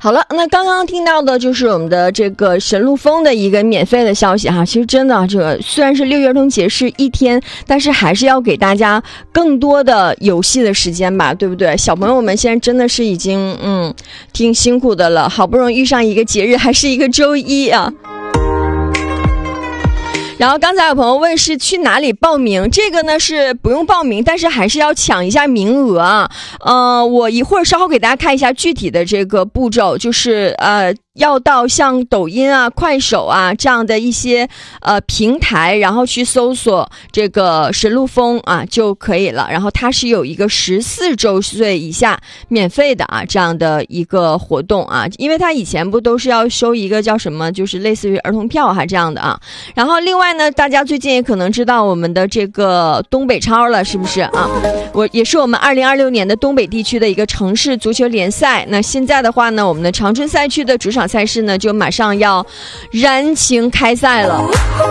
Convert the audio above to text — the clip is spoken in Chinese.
好了，那刚刚听到的就是我们的这个神鹿峰的一个免费的消息哈。其实真的，这个虽然是6一儿童节是一天，但是还是要给大家更多的游戏的时间吧，对不对？小朋友们现在真的是已经挺辛苦的了，好不容易遇上一个节日，还是一个周一啊。然后刚才有朋友问是去哪里报名，这个呢是不用报名，但是还是要抢一下名额啊。我一会儿稍后给大家看一下具体的这个步骤，就是要到像抖音啊、快手啊这样的一些平台，然后去搜索这个神鹿峰啊就可以了。然后它是有一个14周岁以下免费的啊这样的一个活动啊，因为它以前不都是要收一个叫什么，就是类似于儿童票还这样的啊。然后另外呢，大家最近也可能知道我们的这个东北超了，是不是啊？也是我们2026年的东北地区的一个城市足球联赛。那现在的话呢，我们的长春赛区的主场赛事呢就马上要燃情开赛了。